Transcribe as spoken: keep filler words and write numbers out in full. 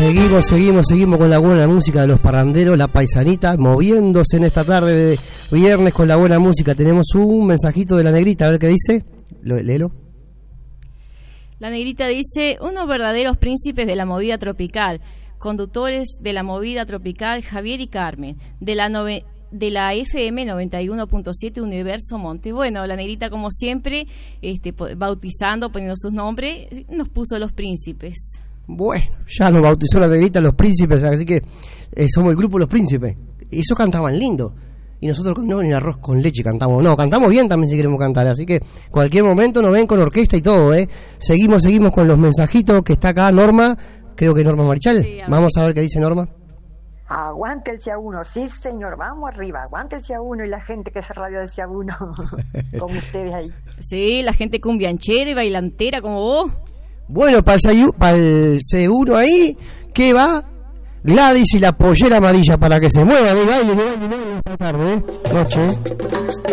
Seguimos, seguimos, seguimos con la buena música de los parranderos, la paisanita, moviéndose en esta tarde de viernes con la buena música. Tenemos un mensajito de la negrita, a ver qué dice. Léelo. La negrita dice: unos verdaderos príncipes de la movida tropical, conductores de la movida tropical Javier y Carmen, de la nove, de la F M noventa y uno punto siete Universo Monte. Bueno, la negrita, como siempre, este, bautizando, poniendo sus nombres, nos puso los príncipes. Bueno, ya nos bautizó la negrita los príncipes, así que eh, somos el grupo Los Príncipes. Y eso cantaban lindo. Y nosotros no, ni arroz con leche cantamos. No, cantamos bien también si queremos cantar. Así que cualquier momento nos ven con orquesta y todo, ¿eh? Seguimos, seguimos con los mensajitos que está acá Norma. Creo que Norma Marichal. Sí, a vamos a ver qué dice Norma. Aguante el C A uno, sí señor, vamos arriba, aguante el C A uno y la gente que se radio del C A uno, como ustedes ahí. Sí, la gente cumbianchera y bailantera como vos. Bueno, para el C uno ahí, ¿qué va? Gladys y la pollera amarilla para que se mueva de baile, de baile, de baile esta tarde, ¿eh? Noche.